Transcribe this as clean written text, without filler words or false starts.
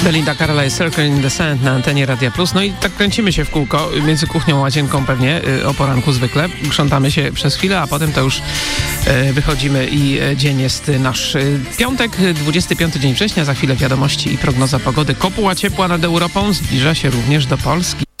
Belinda Carlisle, Circle in the Sand na antenie Radia Plus. No i tak kręcimy się w kółko między kuchnią a łazienką pewnie o poranku zwykle. Krzątamy się przez chwilę, a potem to już wychodzimy i dzień jest nasz. Piątek, 25 dzień września, za chwilę wiadomości i prognoza pogody. Kopuła ciepła nad Europą zbliża się również do Polski.